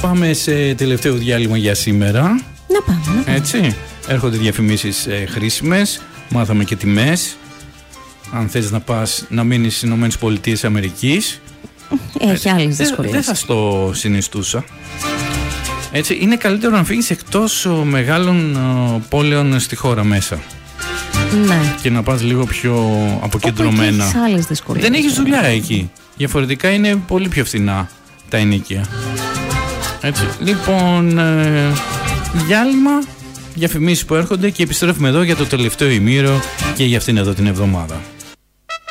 Πάμε σε τελευταίο διάλειμμα για σήμερα. Να πάμε. Έτσι. Έρχονται διαφημίσεις χρήσιμες. Μάθαμε και τιμές. Αν θες να πας να μείνεις στις ΗΠΑ. Έχει άλλες δυσκολίες. Δεν θα στο συνιστούσα. Έτσι, είναι καλύτερο να φύγεις εκτός μεγάλων πόλεων στη χώρα μέσα. Ναι. Και να πας λίγο πιο αποκεντρωμένα. Έχεις άλλες δυσκολίες. Δεν έχεις δουλειά εκεί. Διαφορετικά είναι πολύ πιο φθηνά τα ενοίκια. Έτσι. Λοιπόν, διάλειμμα, διαφημίσεις που έρχονται και επιστρέφουμε εδώ για το τελευταίο ημίρο και για αυτήν εδώ την εβδομάδα.